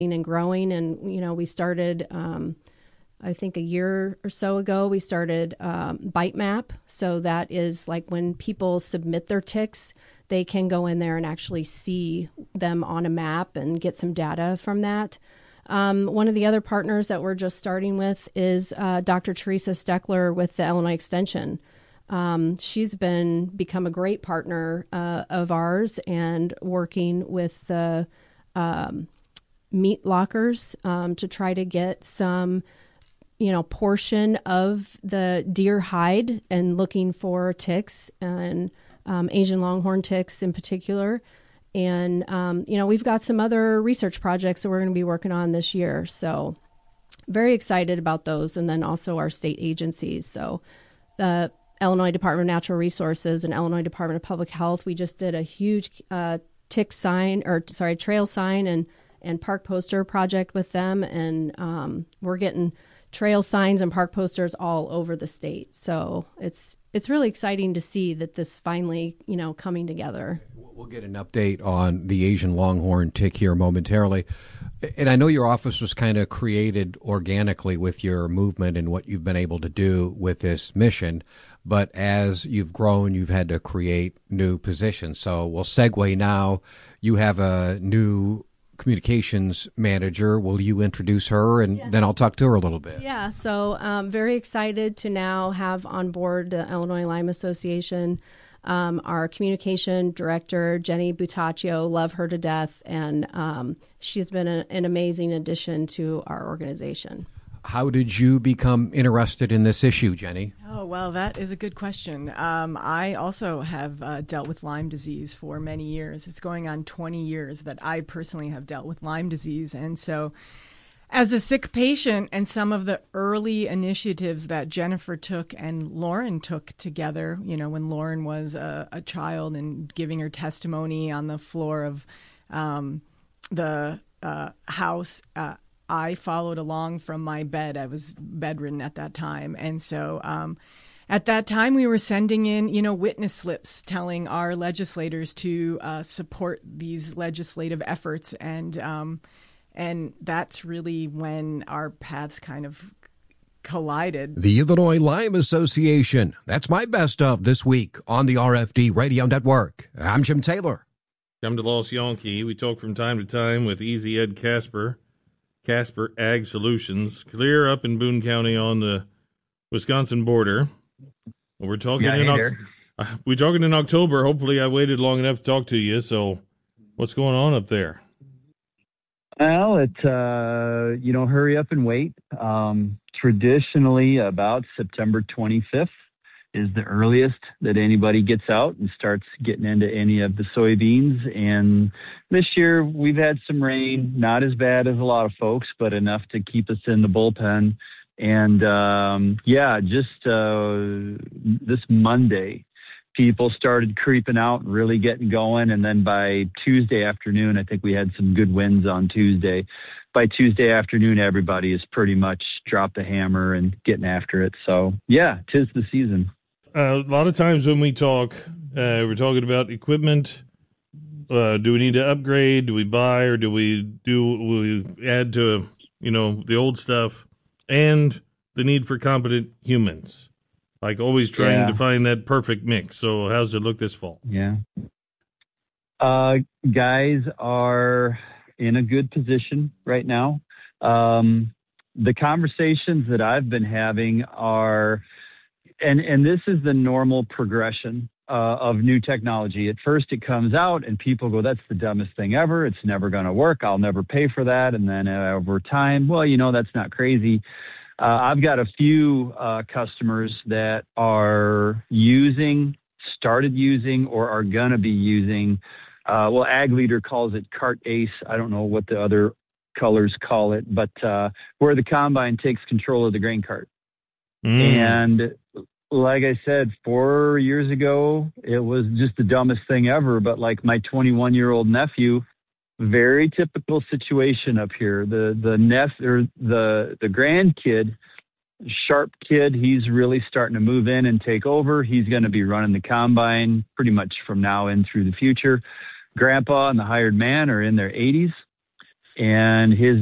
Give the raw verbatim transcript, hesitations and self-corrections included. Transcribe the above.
and growing. And, you know, we started, um, I think a year or so ago, we started um, Bite Map. So that is like when people submit their ticks, they can go in there and actually see them on a map and get some data from that. Um, one of the other partners that we're just starting with is uh, Doctor Teresa Steckler with the Illinois Extension. Um, she's been become a great partner uh, of ours and working with the um, meat lockers um, to try to get some, you know, portion of the deer hide and looking for ticks and um, Asian longhorn ticks in particular. And, um, you know, we've got some other research projects that we're going to be working on this year. So very excited about those. And then also our state agencies. So the Illinois Department of Natural Resources and Illinois Department of Public Health, we just did a huge uh, tick sign or sorry, trail sign and, and park poster project with them. And um, we're getting trail signs and park posters all over the state. So it's it's really exciting to see that this finally, you know, coming together. We'll get an update on the Asian longhorn tick here momentarily. And I know your office was kind of created organically with your movement and what you've been able to do with this mission. But as you've grown, you've had to create new positions. So we'll segue now. You have a new communications manager. Will you introduce her, and yeah. then I'll talk to her a little bit? Yeah, so um, very excited to now have on board the Illinois Lyme Association um, our communication director, Jenny Butaccio. Love her to death, and um, she's been a, an amazing addition to our organization. How did you become interested in this issue, Jenny? Oh, well, that is a good question. Um, I also have uh, dealt with Lyme disease for many years. It's going on twenty years that I personally have dealt with Lyme disease. And so as a sick patient and some of the early initiatives that Jennifer took and Lauren took together, you know, when Lauren was a, a child and giving her testimony on the floor of um, the uh, house, uh, I followed along from my bed. I was bedridden at that time. And so um, at that time, we were sending in, you know, witness slips telling our legislators to uh, support these legislative efforts. And um, and that's really when our paths kind of collided. The Illinois Lyme Association. That's my best of this week on the R F D Radio Network. I'm Jim Taylor. I'm DeLoss Yonke. We talk from time to time with Easy Ed Casper. Casper Ag Solutions, clear up in Boone County on the Wisconsin border. We're talking yeah, in hey Oc- uh, we're talking in October. Hopefully, I waited long enough to talk to you. So, what's going on up there? Well, it uh, you know, hurry up and wait. Um, traditionally, about September twenty-fifth is the earliest that anybody gets out and starts getting into any of the soybeans. And this year we've had some rain, not as bad as a lot of folks, but enough to keep us in the bullpen. And um, yeah, just uh, this Monday, people started creeping out and really getting going. And then by Tuesday afternoon, I think we had some good wins on Tuesday. By Tuesday afternoon, everybody is pretty much dropped the hammer and getting after it. So yeah, 'tis the season. Uh, a lot of times when we talk, uh, we're talking about equipment. Uh, do we need to upgrade? Do we buy, or do we do we add to, you know, the old stuff? And the need for competent humans, like always trying yeah. to find that perfect mix. So how's it look this fall? Yeah, uh, guys are in a good position right now. Um, the conversations that I've been having are. And and this is the normal progression uh, of new technology. At first it comes out and people go, that's the dumbest thing ever. It's never going to work. I'll never pay for that. And then uh, over time, well, you know, that's not crazy. Uh, I've got a few uh, customers that are using, started using, or are going to be using, uh, well, Ag Leader calls it Cart Ace. I don't know what the other colors call it, but uh, where the combine takes control of the grain cart. Mm. And like I said, four years ago, it was just the dumbest thing ever. But like my twenty-one-year-old nephew, very typical situation up here. The the nep- or the the grandkid, sharp kid, he's really starting to move in and take over. He's going to be running the combine pretty much from now in through the future. Grandpa and the hired man are in their eighties. and his